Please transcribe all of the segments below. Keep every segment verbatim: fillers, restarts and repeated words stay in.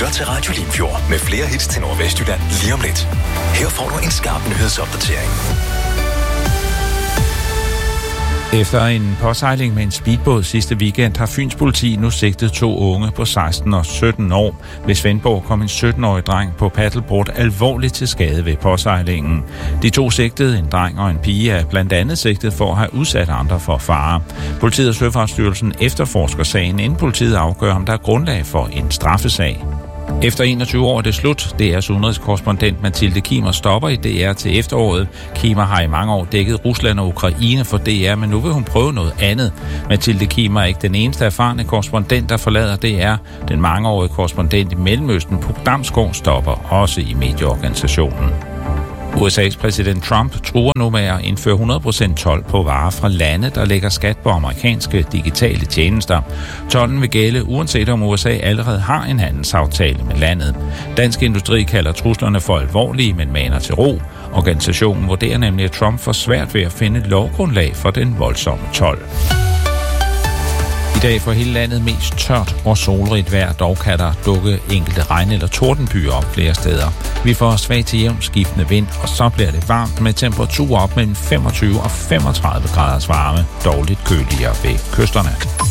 lytter til Radio Limfjord med flere hits til Nordvestjylland lige om lidt. Her får du en skarp nyhedsopdatering. Efter en påsejling med en speedbåd sidste weekend har Fyns politi nu sigtet to unge på seksten og sytten år. Ved Svendborg kom en sytten-årig dreng på paddleboard alvorligt til skade ved påsejlingen. De to sigtede, en dreng og en pige, er blandt andet sigtet for at have udsat andre for fare. Politiet og Søfartsstyrelsen efterforsker sagen, inden politiet afgør, om der er grundlag for en straffesag. Efter enogtyve år er det slut. D R's udenrigskorrespondent Mathilde Kimer stopper i D R til efteråret. Kimer har i mange år dækket Rusland og Ukraine for D R, men nu vil hun prøve noget andet. Mathilde Kimer er ikke den eneste erfarne korrespondent, der forlader D R. Den mangeårige korrespondent i Mellemøsten, Puk Damsgaard, stopper også i medieorganisationen. U S A's præsident Trump truer nu med at indføre hundrede procent told på varer fra lande, der lægger skat på amerikanske digitale tjenester. Tolden vil gælde, uanset om U S A allerede har en handelsaftale med landet. Dansk Industri kalder truslerne for alvorlige, men maner til ro. Organisationen vurderer nemlig, at Trump får svært ved at finde et lovgrundlag for den voldsomme told. I dag får hele landet mest tørt og solrigt vejr, dog kan der dukke enkelte regn- eller tordenbyer op flere steder. Vi får svag til jævnt skiftende vind, og så bliver det varmt med temperaturer op mellem femogtyve og femogtredive graders varme, dog lidt køligere ved kysterne.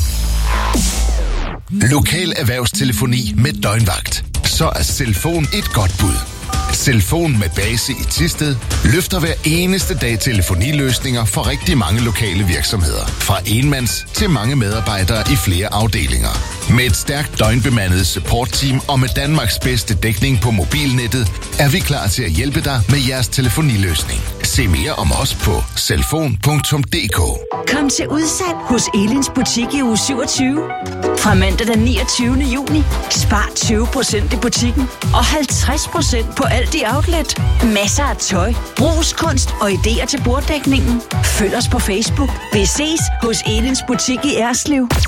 Lokal erhvervstelefoni med døgnvagt. Så er Selfon et godt bud. Selfon med base i Thisted løfter hver eneste dag telefoniløsninger for rigtig mange lokale virksomheder. Fra enmands til mange medarbejdere i flere afdelinger. Med et stærkt døgnbemandet supportteam og med Danmarks bedste dækning på mobilnettet, er vi klar til at hjælpe dig med jeres telefoniløsning. Se mere om os på selfon punktum d k. Kom til udsalg hos Elins butik i uge syvogtyve. Fra mandag den niogtyvende juni. Spar tyve procent i butikken og halvtreds procent på alt i outlet. Masser af tøj, brugskunst og idéer til borddækningen. Følg os på Facebook. Vi ses hos Elins butik i Erslev.